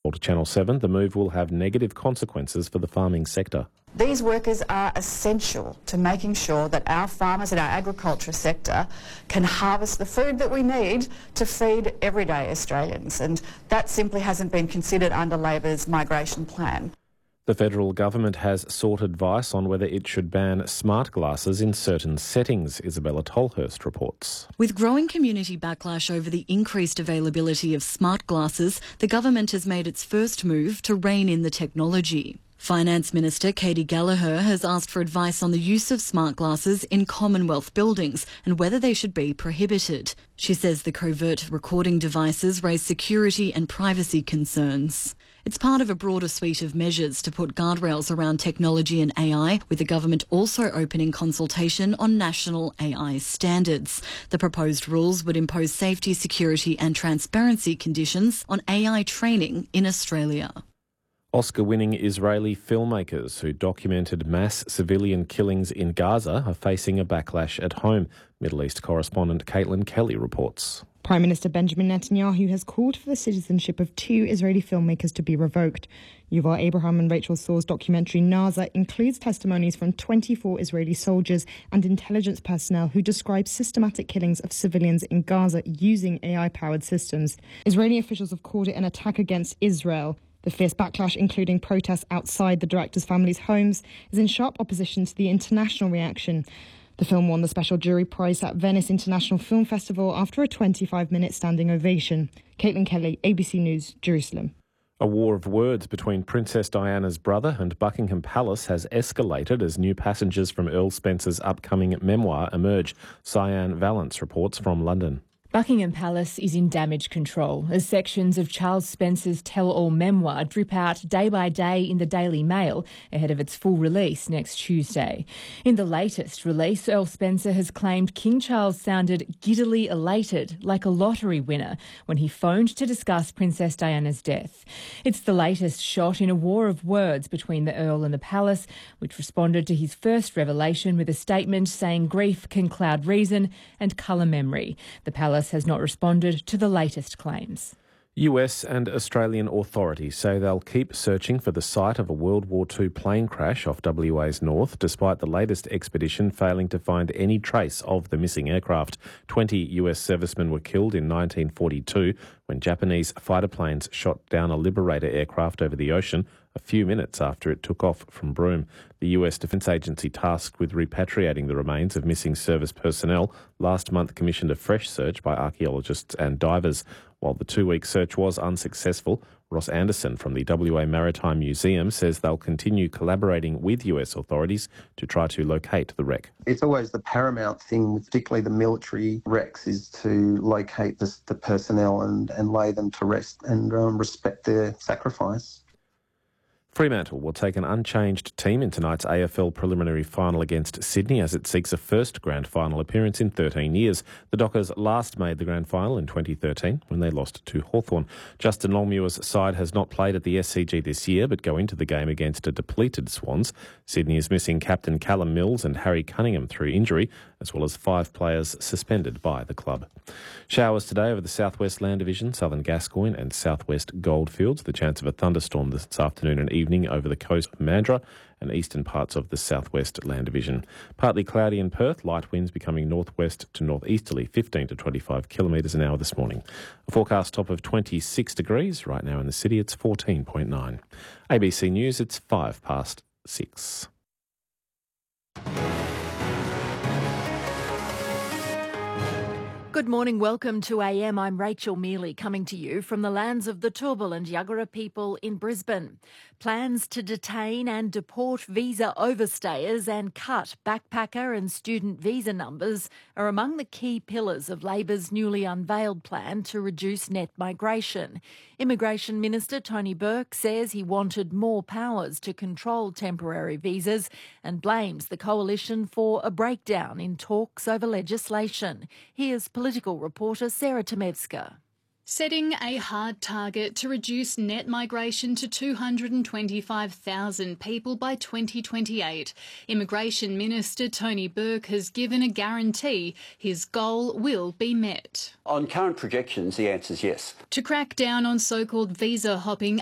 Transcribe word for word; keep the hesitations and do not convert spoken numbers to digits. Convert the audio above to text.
Told Channel seven, the move will have negative consequences for the farming sector. These workers are essential to making sure that our farmers and our agriculture sector can harvest the food that we need to feed everyday Australians, and that simply hasn't been considered under Labor's migration plan. The federal government has sought advice on whether it should ban smart glasses in certain settings, Isabella Tolhurst reports. With growing community backlash over the increased availability of smart glasses, the government has made its first move to rein in the technology. Finance Minister Katy Gallagher has asked for advice on the use of smart glasses in Commonwealth buildings and whether they should be prohibited. She says the covert recording devices raise security and privacy concerns. It's part of a broader suite of measures to put guardrails around technology and A I, with the government also opening consultation on national A I standards. The proposed rules would impose safety, security and transparency conditions on A I training in Australia. Oscar-winning Israeli filmmakers who documented mass civilian killings in Gaza are facing a backlash at home. Middle East correspondent Caitlin Kelly reports. Prime Minister Benjamin Netanyahu has called for the citizenship of two Israeli filmmakers to be revoked. Yuval Abraham and Rachel Sor's documentary Naza includes testimonies from twenty-four Israeli soldiers and intelligence personnel who describe systematic killings of civilians in Gaza using A I-powered systems. Israeli officials have called it an attack against Israel. The fierce backlash, including protests outside the directors' families' homes, is in sharp opposition to the international reaction. The film won the Special Jury Prize at Venice International Film Festival after a twenty-five minute standing ovation. Caitlin Kelly, A B C News, Jerusalem. A war of words between Princess Diana's brother and Buckingham Palace has escalated as new passengers from Earl Spencer's upcoming memoir emerge. Cyan Valance reports from London. Buckingham Palace is in damage control as sections of Charles Spencer's tell-all memoir drip out day by day in the Daily Mail ahead of its full release next Tuesday. In the latest release, Earl Spencer has claimed King Charles sounded giddily elated, like a lottery winner, when he phoned to discuss Princess Diana's death. It's the latest shot in a war of words between the Earl and the Palace, which responded to his first revelation with a statement saying grief can cloud reason and colour memory. The Palace has not responded to the latest claims. U S and Australian authorities say they'll keep searching for the site of a World War Two plane crash off W A's north, despite the latest expedition failing to find any trace of the missing aircraft. Twenty U S servicemen were killed in nineteen forty-two when Japanese fighter planes shot down a Liberator aircraft over the ocean a few minutes after it took off from Broome. The U S Defence Agency, tasked with repatriating the remains of missing service personnel, last month commissioned a fresh search by archaeologists and divers. While the two-week search was unsuccessful, Ross Anderson from the W A Maritime Museum says they'll continue collaborating with U S authorities to try to locate the wreck. It's always the paramount thing, particularly the military wrecks, is to locate the, the personnel and, and lay them to rest and um, respect their sacrifice. Fremantle will take an unchanged team in tonight's A F L preliminary final against Sydney as it seeks a first grand final appearance in thirteen years. The Dockers last made the grand final in twenty thirteen when they lost to Hawthorn. Justin Longmuir's side has not played at the S C G this year but go into the game against a depleted Swans. Sydney is missing captain Callum Mills and Harry Cunningham through injury, as well as five players suspended by the club. Showers today over the Southwest Land Division, Southern Gascoyne and Southwest Goldfields. The chance of a thunderstorm this afternoon and evening over the coast of Mandurah and eastern parts of the Southwest Land Division. Partly cloudy in Perth, light winds becoming northwest to northeasterly, fifteen to twenty-five kilometres an hour this morning. A forecast top of twenty-six degrees. Right now in the city, it's fourteen point nine. A B C News, it's five past six. Good morning, welcome to A M. I'm Rachel Mealy, coming to you from the lands of the Turrbal and Yagara people in Brisbane. Plans to detain and deport visa overstayers and cut backpacker and student visa numbers are among the key pillars of Labor's newly unveiled plan to reduce net migration. Immigration Minister Tony Burke says he wanted more powers to control temporary visas and blames the coalition for a breakdown in talks over legislation. Here's political reporter Sarah Tomevska. Setting a hard target to reduce net migration to two hundred twenty-five thousand people by twenty twenty-eight, Immigration Minister Tony Burke has given a guarantee his goal will be met. On current projections, the answer is yes. To crack down on so-called visa hopping